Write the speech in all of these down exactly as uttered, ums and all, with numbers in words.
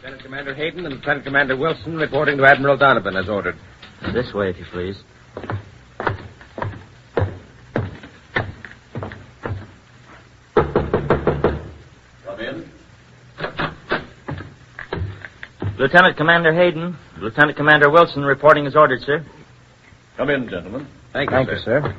Lieutenant Commander Hayden and Lieutenant Commander Wilson reporting to Admiral Donovan as ordered. This way, if you please. Come in. Lieutenant Commander Hayden, Lieutenant Commander Wilson reporting as ordered, sir. Come in, gentlemen. Thank you, Thank sir. you, sir.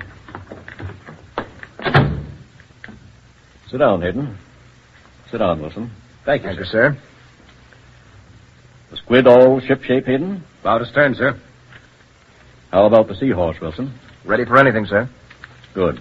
Sit down, Hayden. Sit down, Wilson. Thank you, Thank you, sir. sir. The Squid all shipshape, Hayden? About astern, sir. How about the Seahorse, Wilson? Ready for anything, sir. Good.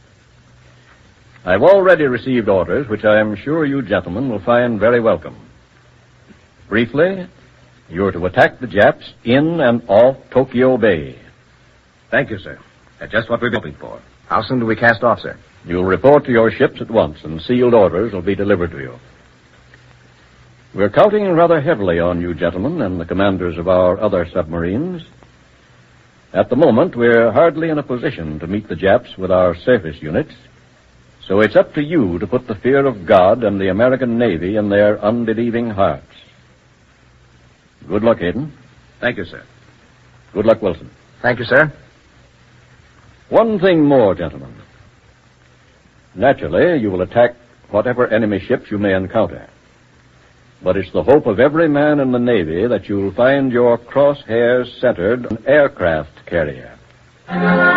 I've already received orders which I am sure you gentlemen will find very welcome. Briefly, you're to attack the Japs in and off Tokyo Bay. Thank you, sir. That's just what we've been hoping for. How soon do we cast off, sir? You'll report to your ships at once, and sealed orders will be delivered to you. We're counting rather heavily on you gentlemen and the commanders of our other submarines. At the moment, we're hardly in a position to meet the Japs with our safest units, so it's up to you to put the fear of God and the American Navy in their unbelieving hearts. Good luck, Hayden. Thank you, sir. Good luck, Wilson. Thank you, sir. One thing more, gentlemen. Naturally, you will attack whatever enemy ships you may encounter. But it's the hope of every man in the Navy that you'll find your crosshairs centered on an aircraft carrier.